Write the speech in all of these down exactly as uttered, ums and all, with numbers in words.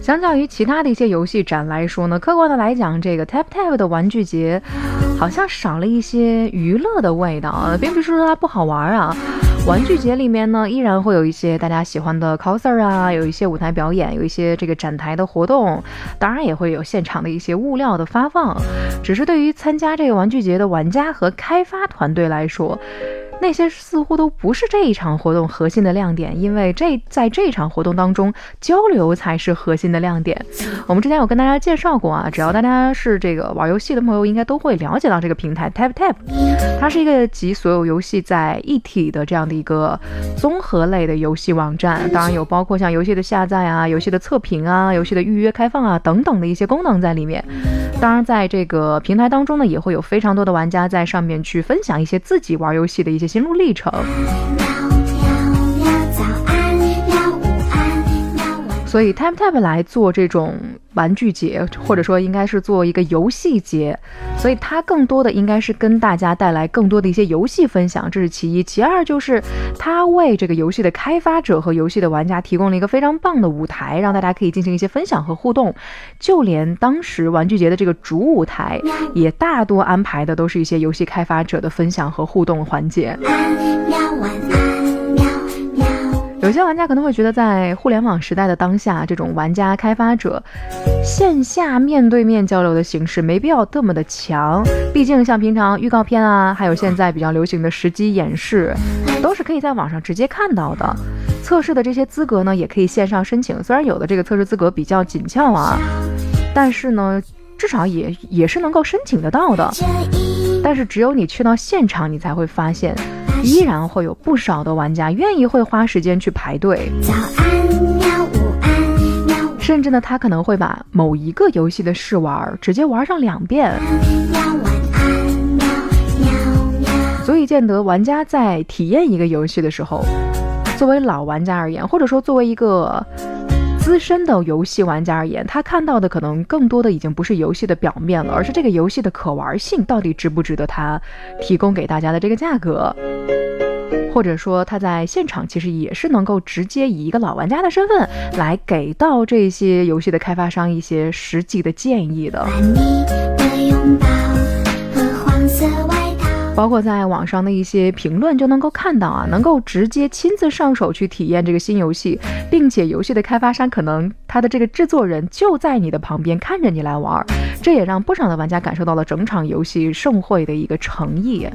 相较于其他的一些游戏展来说呢，客观的来讲，这个 Tap Tap 的玩具节好像少了一些娱乐的味道，并不是说它不好玩啊。玩具节里面呢，依然会有一些大家喜欢的 coser 啊，有一些舞台表演，有一些这个展台的活动，当然也会有现场的一些物料的发放。只是对于参加这个玩具节的玩家和开发团队来说，那些似乎都不是这一场活动核心的亮点，因为这在这一场活动当中，交流才是核心的亮点。我们之前有跟大家介绍过啊，只要大家是这个玩游戏的朋友，应该都会了解到这个平台 Tap Tap， 它是一个集所有游戏在一体的这样的一个综合类的游戏网站，当然有包括像游戏的下载啊、游戏的测评啊、游戏的预约开放啊等等的一些功能在里面。当然在这个平台当中呢，也会有非常多的玩家在上面去分享一些自己玩游戏的一些心路历程。所以 Tap Tap 来做这种玩具节，或者说应该是做一个游戏节，所以它更多的应该是跟大家带来更多的一些游戏分享，这是其一。其二就是它为这个游戏的开发者和游戏的玩家提供了一个非常棒的舞台，让大家可以进行一些分享和互动。就连当时玩具节的这个主舞台也大多安排的都是一些游戏开发者的分享和互动环节。有些玩家可能会觉得，在互联网时代的当下，这种玩家开发者线下面对面交流的形式没必要这么的强，毕竟像平常预告片啊，还有现在比较流行的实机演示，都是可以在网上直接看到的。测试的这些资格呢，也可以线上申请，虽然有的这个测试资格比较紧俏啊，但是呢，至少也也是能够申请得到的。但是只有你去到现场，你才会发现依然会有不少的玩家愿意会花时间去排队，甚至呢他可能会把某一个游戏的试玩直接玩上两遍。所以见得玩家在体验一个游戏的时候，作为老玩家而言，或者说作为一个资深的游戏玩家而言，他看到的可能更多的已经不是游戏的表面了，而是这个游戏的可玩性到底值不值得他提供给大家的这个价格。或者说他在现场其实也是能够直接以一个老玩家的身份来给到这些游戏的开发商一些实际的建议的。包括在网上的一些评论就能够看到啊，能够直接亲自上手去体验这个新游戏，并且游戏的开发商可能他的这个制作人就在你的旁边看着你来玩，这也让不少的玩家感受到了整场游戏盛会的一个诚意。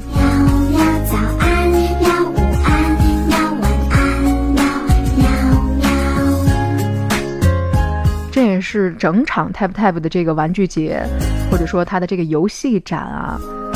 这也是整场 Tap Tap 的这个玩具节，或者说它的这个游戏展啊，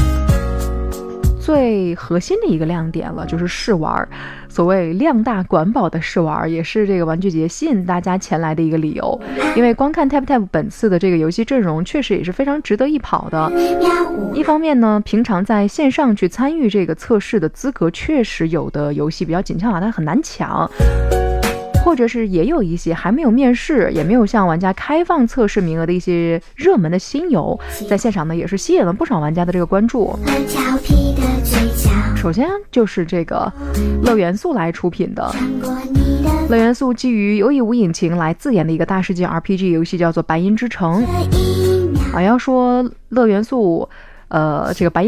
最核心的一个亮点了，就是试玩。所谓量大管饱的试玩，也是这个玩具节吸引大家前来的一个理由。因为光看 Tap Tap 本次的这个游戏阵容，确实也是非常值得一跑的。一方面呢，平常在线上去参与这个测试的资格，确实有的游戏比较紧俏啊，它很难抢。或者是也有一些还没有面试，也没有向玩家开放测试名额的一些热门的新游，在现场呢也是吸引了不少玩家的这个关注。首先就是这个乐元素来出品的，乐元素基于有以无引擎来自研的一个大世界 R P G 游戏叫做白银之城啊。要说乐元素呃这个白银